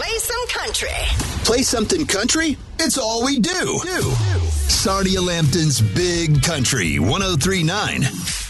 Play some country. Play something country? It's all we do. Sarnia Lambton's Big Country 103.9.